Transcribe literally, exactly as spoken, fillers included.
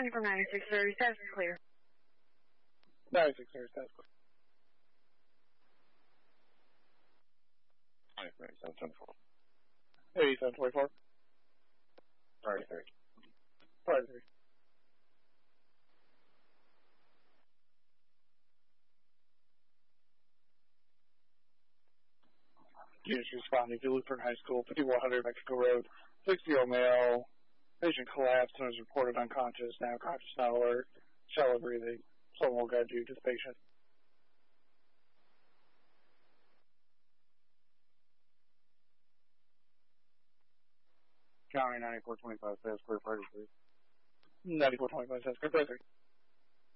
County for ninety-six thirty, status is clear. ninety-six thirty, status clear. eighty-seven twenty-four. eighty-seven twenty-four. Priority three. Priority three. Units responding to Lutheran High School, fifty-one hundred Mexico Road, sixty-year-old male, patient collapsed and was reported unconscious, now conscious, not alert, shallow breathing. Someone will guide you to the patient. County ninety-four twenty-five, status clear, priority three. ninety-four twenty-five, status clear, priority three.